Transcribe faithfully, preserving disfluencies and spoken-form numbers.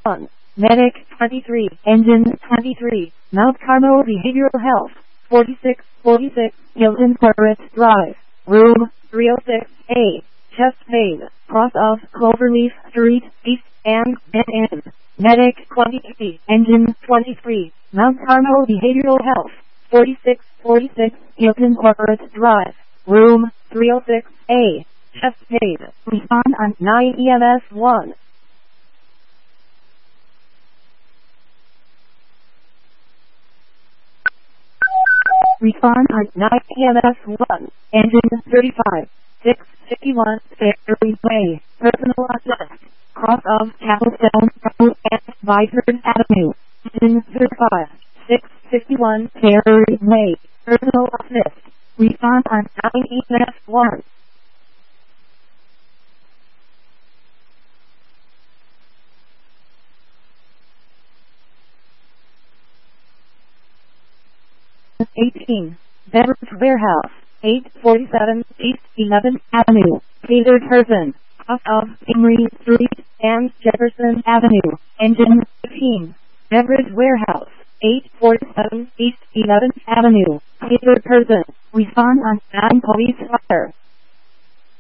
one. Medic twenty-three. Engine twenty-three. Mount Carmel Behavioral Health. forty-six forty-six. Hilton Corporate Drive. Room three oh six A. Chest pain. Cross of Cloverleaf Street, East and Dead End. Medic twenty-three. Engine twenty-three. Mount Carmel Behavioral Health. forty-six forty-six. Hilton Corporate Drive. Room three oh six A. Chest pain. Respond on nine E M S one. Respond on nine E M S one. Engine thirty-five. six fifty-one Ferry Way. Personal assist. Cross of Cobblestone Road and Bideford Avenue. Engine thirty-five. six fifty-one Ferry Way. Personal assist. Respond on nine E M S one. eighteen. Beverage Warehouse. eight forty-seven East eleventh Avenue. Peter Curzon. Off of Emery Street and Jefferson Avenue. Engine fifteen. Beverage Warehouse. eight forty-seven East eleventh Avenue. Peter Curzon. Respond on nine Police Fire.